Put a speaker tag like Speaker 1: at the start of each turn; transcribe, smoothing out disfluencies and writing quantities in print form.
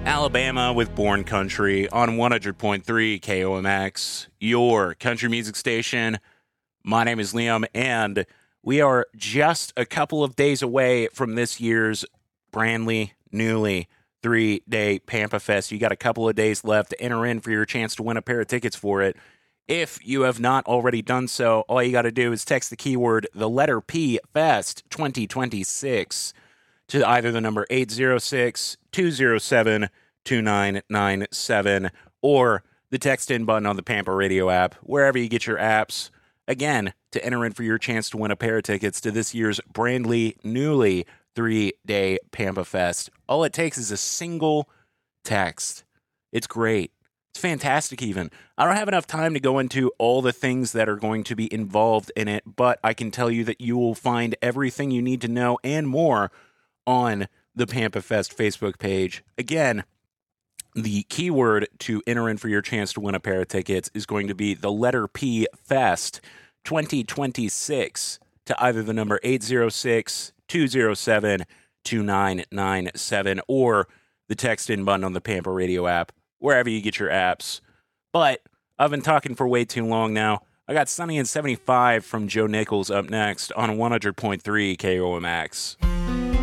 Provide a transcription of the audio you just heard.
Speaker 1: Alabama with Born Country on 100.3 KOMX, your country music station. My name is Liam, and we are just a couple of days away from this year's brandly, newly 3-day Pampa Fest. You got a couple of days left to enter in for your chance to win a pair of tickets for it. If you have not already done so, all you got to do is text the keyword, the letter P, Fest 2026, to either the number 806-207-2997 or the text-in button on the Pampa Radio app, wherever you get your apps. Again, to enter in for your chance to win a pair of tickets to this year's brandly, newly 3-day Pampa Fest. All it takes is a single text. It's great. It's fantastic even. I don't have enough time to go into all the things that are going to be involved in it, but I can tell you that you will find everything you need to know and more on the Pampa Fest Facebook page. Again, the keyword to enter in for your chance to win a pair of tickets is going to be the letter P, Fest 2026, to either the number 806-207-2997 or the text-in button on the Pampa Radio app, wherever you get your apps. But I've been talking for way too long now. I got Sunny and 75 from Joe Nichols up next on 100.3 KOMX.